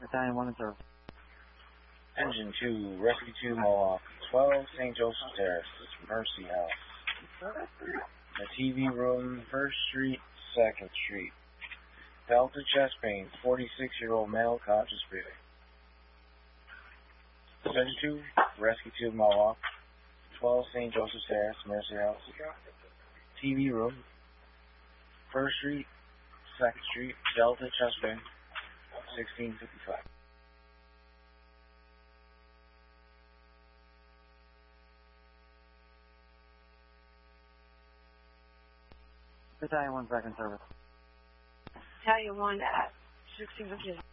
Battalion 1 in service. Engine 2, Rescue 2, Mohawk, 12 St. Joseph's Terrace, Mercy House. The TV room, 1st Street, 2nd Street. Delta chest pain, 46-year-old male, conscious breathing. Engine 2, Rescue 2, Mohawk, 12 St. Joseph's Terrace, Mercy House. TV room, 1st Street, 2nd Street, Delta chest pain, 1655. Battalion 1 back in service. Battalion 1 at 1650.